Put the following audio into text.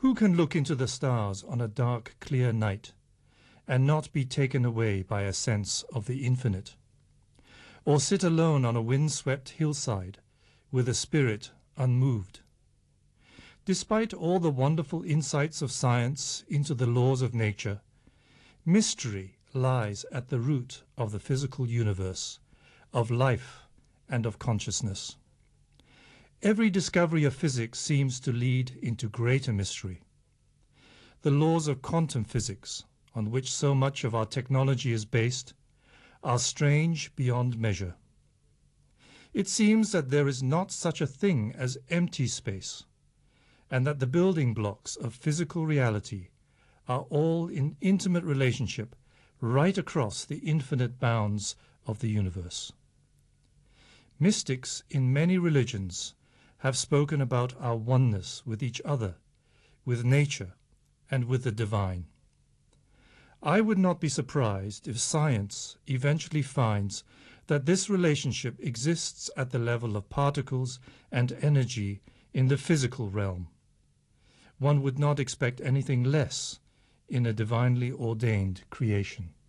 Who can look into the stars on a dark, clear night and not be taken away by a sense of the infinite? Or sit alone on a wind-swept hillside with a spirit unmoved? Despite all the wonderful insights of science into the laws of nature, mystery lies at the root of the physical universe, of life and of consciousness. Every discovery of physics seems to lead into greater mystery. The laws of quantum physics, on which so much of our technology is based, are strange beyond measure. It seems that there is not such a thing as empty space, and that the building blocks of physical reality are all in intimate relationship right across the infinite bounds of the universe. Mystics in many religions have spoken about our oneness with each other, with nature, and with the divine. I would not be surprised if science eventually finds that this relationship exists at the level of particles and energy in the physical realm. One would not expect anything less in a divinely ordained creation.